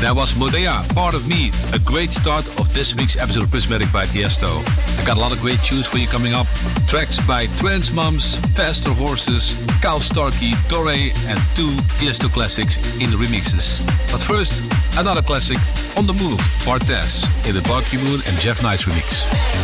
That was Modea, Part of Me, a great start of this week's episode of Prismatic by Tiesto. I got a lot of great tunes for you coming up. Tracks by Trans Mums, Faster Horses, Kyle Starkey, Doré, and 2 Tiesto classics in the remixes. But first, another classic, On the Move, Bartez, in the Barky Moon and Jeff Nice remix.